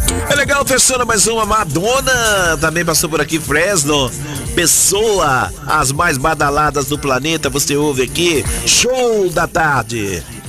É legal, fechando mais uma. Madonna também passou por aqui, Fresno, Pessoa, as mais badaladas do planeta, você ouve aqui, show da tarde.